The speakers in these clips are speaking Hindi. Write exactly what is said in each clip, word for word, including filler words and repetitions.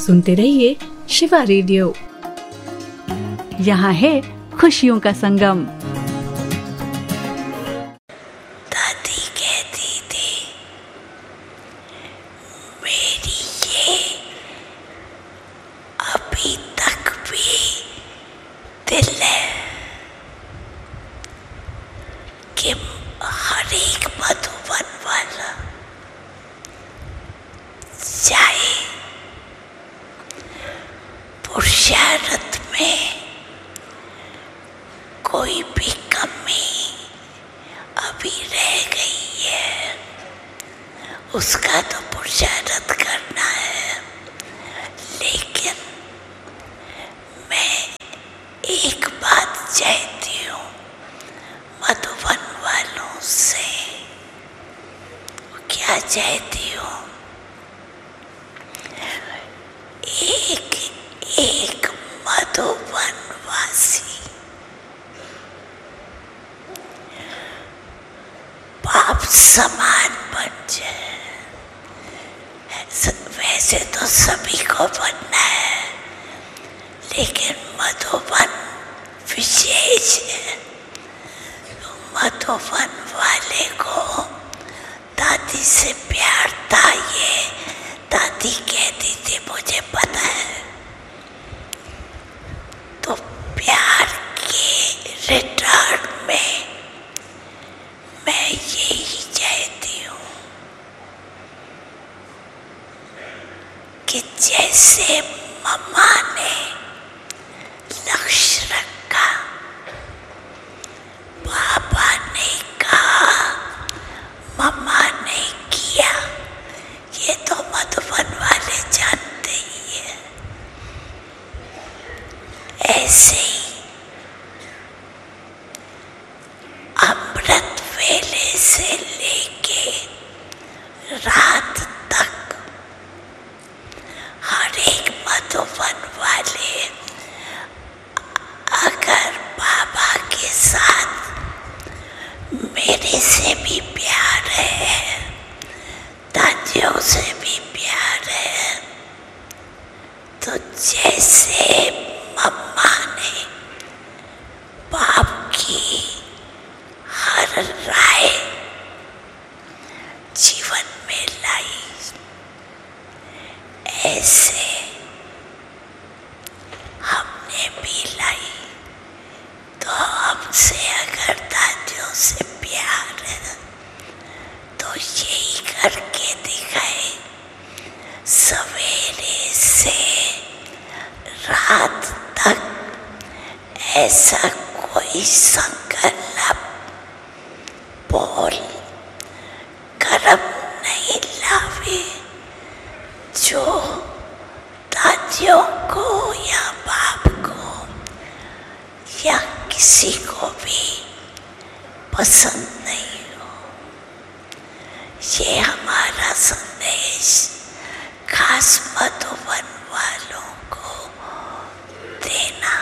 सुनते रहिए शिवा रेडियो। यहाँ है खुशियों का संगम। दादी कहती थी मेरी ये अभी तक भी दिल है कि हर एक मधुबन वाला चाहे पुरुषार्थ में कोई भी कमी अभी रह गई है, उसका तो पुरुषार्थ करना है। लेकिन मैं एक बात चाहती हूँ मधुबन वालों से। क्या चाहती हूँ? एक एक मधुबन वासी बाप समान बन जाए। वैसे तो सभी को बनना है, लेकिन मधुबन विशेष है। मधुबन वाले को दादी से प्यार था, ये दादी कहती थी, मुझे पता है। तो प्यार के रिटर्न में मैं यही चाहती हूँ कि जैसे मम्मा ने लक्ष्य रखा, पापा ने कहा, मम्मा ने किया, ये तो मधुबन वाले जानते ही हैं। ऐसे ही अमृत वेले से लेके रात तक हर एक मधुबन वाले अगर बाबा के साथ मेरे से भी प्यार है, दादियों से भी प्यार है, तो जैसे मम्मा ने बाप की हर राय जीवन में लाई, ऐसे हमने भी लाई। तो हमसे अगर दादियों से प्यार है तो यही करके दिखाए। सवेरे से रात तक ऐसा कोई संकल्प बोल कर्म नहीं लावे जो दादियों को या बाप को या किसी को भी पसंद नहीं हो। ये हमारा संदेश खास मधुबन वालों को देना।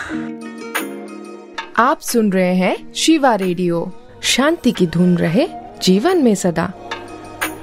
आप सुन रहे हैं शिवा रेडियो। शांति की धुन रहे जीवन में सदा।